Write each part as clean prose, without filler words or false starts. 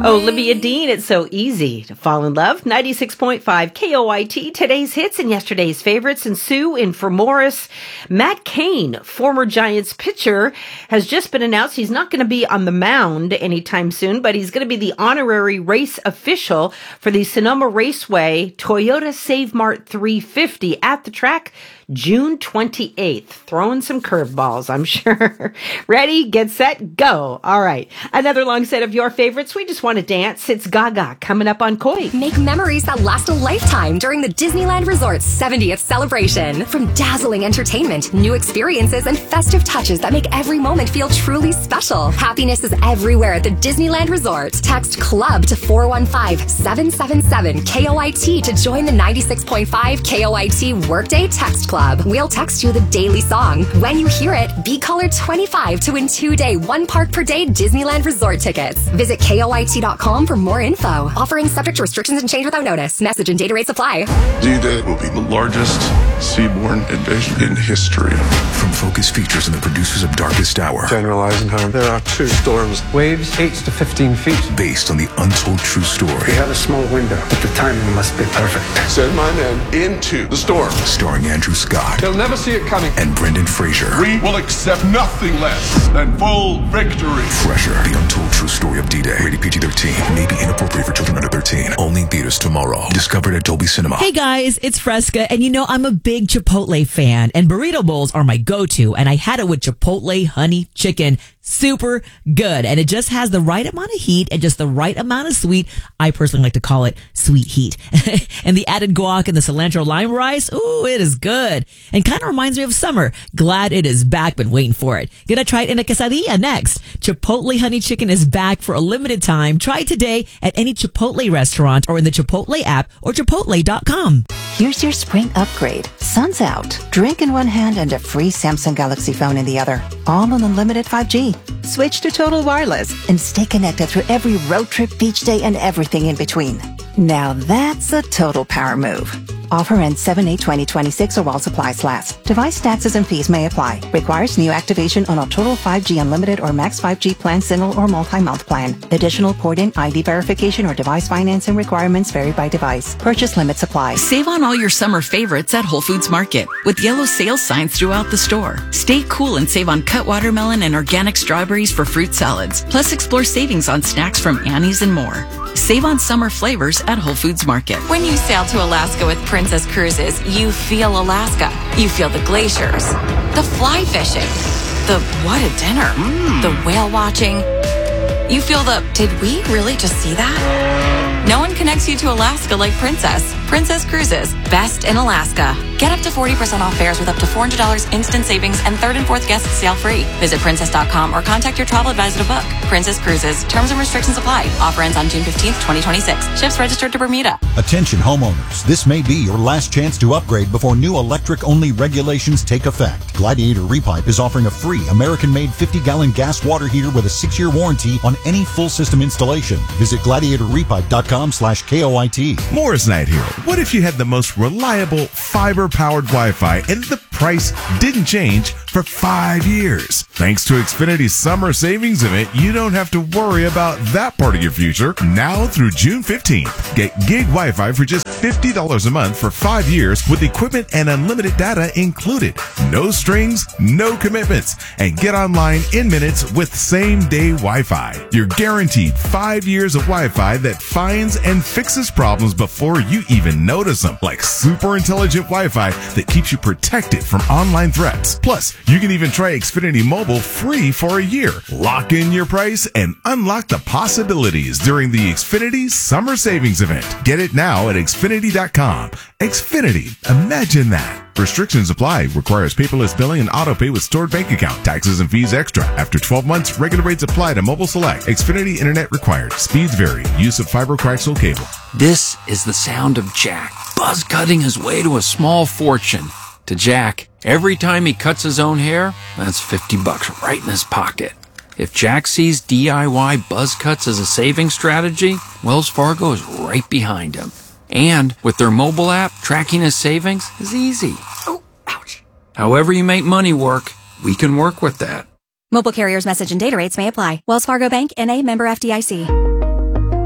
Olivia Dean, it's so easy to fall in love. 96.5 KOIT, today's hits and yesterday's favorites. And Sue in for Morris. Matt Cain, former Giants pitcher, has just been announced he's not going to be on the mound anytime soon, but he's going to be the honorary race official for the Sonoma Raceway Toyota Save Mart 350 at the track June 28th. Throwing some curveballs, I'm sure. Ready, get set, go. All right. Another long set of your favorites. We just want to dance. It's Gaga coming up on Koi. Make memories that last a lifetime during the Disneyland Resort's 70th celebration. From dazzling entertainment, new experiences, and festive touches that make every moment feel truly special. Happiness is everywhere at the Disneyland Resort. Text CLUB to 415-777-KOIT to join the 96.5 KOIT Workday Text Club. We'll text you the daily song. When you hear it, be caller 25 to win 2-day, 1 park per day Disneyland Resort tickets. Visit KOIT.com for more info. Offering subject to restrictions and change without notice. Message and data rates apply. D-Day will be the largest seaborne invasion in history. From Focus Features and the producers of Darkest Hour. General Eisenhower, there are 2 storms. Waves 8 to 15 feet. Based on the untold true story. We have a small window, but the timing must be perfect. Send my men into the storm. Starring Andrew Scott. They'll never see it coming. And Brendan Fraser. We will accept nothing less than full victory. Fresher, the untold true story of D-Day. Rated PG-13. May be inappropriate for children under 13. Only in theaters tomorrow. Discovered at Dolby Cinema. Hey guys, it's Fresca, and you know I'm a big Chipotle fan, and burrito bowls are my go-to, and I had it with Chipotle honey chicken. Super good, and it just has the right amount of heat and just the right amount of sweet. I personally like to call it sweet heat. And the added guac and the cilantro lime rice, ooh, it is good. And kind of reminds me of summer. Glad it is back, been waiting for it. Gonna try it in a quesadilla next. Chipotle honey chicken is back for a limited time. Try it today at any Chipotle restaurant or in the Chipotle app or chipotle.com. Here's your spring upgrade. Sun's out. Drink in one hand and a free Samsung Galaxy phone in the other. All on unlimited 5G. Switch to Total Wireless and stay connected through every road trip, beach day, and everything in between. Now that's a total power move. Offer ends 7/8/2026 or while supplies last. Device taxes and fees may apply. Requires new activation on a Total 5G Unlimited or Max 5G plan, single or multi-month plan. Additional port-in ID verification or device financing requirements vary by device. Purchase limits apply. Save on all your summer favorites at Whole Foods Market with yellow sales signs throughout the store. Stay cool and save on cut watermelon and organic strawberries for fruit salads. Plus, explore savings on snacks from Annie's and more. Save on summer flavors at Whole Foods Market. When you sail to Alaska with Princess Cruises, you feel Alaska. You feel the glaciers, the fly fishing, the what a dinner, the whale watching. You feel the, did we really just see that? No one connects you to Alaska like Princess. Princess Cruises, best in Alaska. Get up to 40% off fares with up to $400 instant savings and 3rd and 4th guests sail free. Visit princess.com or contact your travel advisor to book. Princess Cruises. Terms and restrictions apply. Offer ends on June 15th, 2026. Ships registered to Bermuda. Attention homeowners. This may be your last chance to upgrade before new electric-only regulations take effect. Gladiator Repipe is offering a free American-made 50-gallon gas water heater with a 6-year warranty on any full system installation. Visit gladiatorrepipe.com/KOIT. Morris Night here. What if you had the most reliable fiber-powered Wi-Fi and the price didn't change for 5 years? Thanks to Xfinity's summer savings event, you don't have to worry about that part of your future. Now through June 15th, get gig Wi-Fi for just $50 a month for 5 years with equipment and unlimited data included. No strings, no commitments, and get online in minutes with same-day Wi-Fi. You're guaranteed 5 years of Wi-Fi that finds and fixes problems before you even notice them, like super intelligent Wi-Fi that keeps you protected from online threats. Plus, you can even try Xfinity Mobile free for a year. Lock in your price and unlock the possibilities during the Xfinity Summer Savings Event. Get it now at Xfinity.com. Xfinity, imagine that. Restrictions apply. Requires paperless billing and auto pay with stored bank account. Taxes and fees extra. After 12 months, regular rates apply to Mobile Select. Xfinity Internet required. Speeds vary. Use of fiber coaxial cable. This is the sound of Jack, buzz cutting his way to a small fortune. To Jack, every time he cuts his own hair, that's $50 right in his pocket. If Jack sees DIY buzz cuts as a saving strategy, Wells Fargo is right behind him. And with their mobile app, tracking his savings is easy. Oh, ouch. However you make money work, we can work with that. Mobile carriers message and data rates may apply. Wells Fargo Bank, N.A., member FDIC.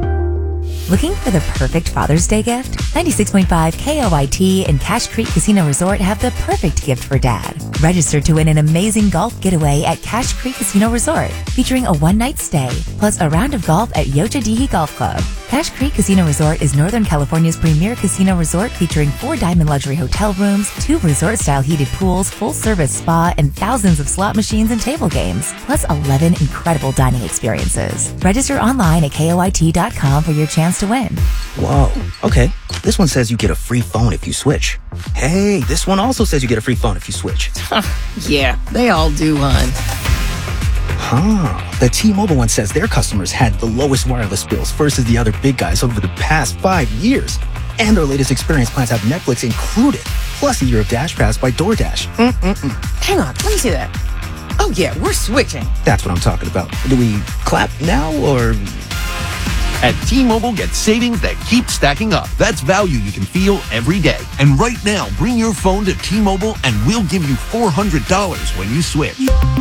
Looking for the perfect Father's Day gift? 96.5 KOIT and Cache Creek Casino Resort have the perfect gift for Dad. Register to win an amazing golf getaway at Cache Creek Casino Resort, featuring a one-night stay, plus a round of golf at Yochadihi Golf Club. Cache Creek Casino Resort is Northern California's premier casino resort, featuring 4 diamond luxury hotel rooms, 2 resort-style heated pools, full-service spa, and thousands of slot machines and table games, plus 11 incredible dining experiences. Register online at KOIT.com for your chance to win. Whoa, okay. This one says you get a free phone if you switch. Hey, this one also says you get a free phone if you switch. Yeah, they all do, hon. The T-Mobile one says their customers had the lowest wireless bills versus the other big guys over the past 5 years. And their latest experience plans have Netflix included, plus a year of Dash Pass by DoorDash. Hang on, let me see that. Oh yeah, we're switching. That's what I'm talking about. Do we clap now, or... At T-Mobile, get savings that keep stacking up. That's value you can feel every day. And right now, bring your phone to T-Mobile and we'll give you $400 when you switch.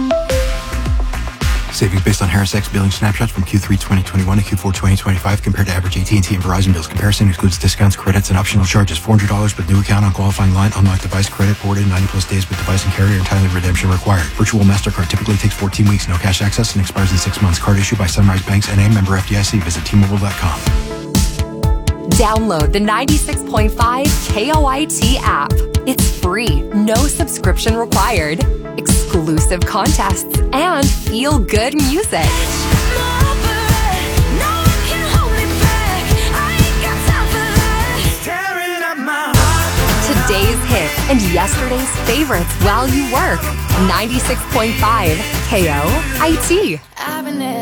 Savings based on Harris X billing snapshots from Q3 2021 to Q4 2025 compared to average AT&T and Verizon bills. Comparison excludes discounts, credits, and optional charges. $400 with new account on qualifying line. Unlocked device credit ported 90-plus days with device and carrier, and timely redemption required. Virtual MasterCard typically takes 14 weeks. No cash access and expires in 6 months. Card issued by Sunrise Banks N.A. member FDIC. Visit T-Mobile.com. Download the 96.5 KOIT app. It's free, no subscription required. Exclusive contests and feel-good music. Today's hit and yesterday's favorites while you work. 96.5 KOIT.